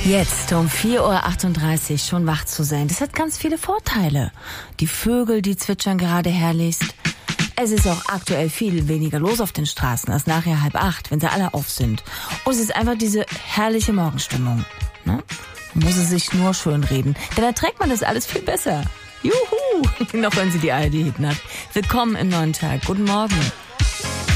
Jetzt um 4:38 Uhr schon wach zu sein, das hat ganz viele Vorteile. Die Vögel, die zwitschern gerade herrlichst. Es ist auch aktuell viel weniger los auf den Straßen als nachher 7:30, wenn sie alle auf sind. Und es ist einfach diese herrliche Morgenstimmung. Ne? Man muss es sich nur schön reden, denn da trägt man das alles viel besser. Juhu! Noch wenn Sie die ARD-Hit-Nacht. Willkommen im neuen Tag. Guten Morgen.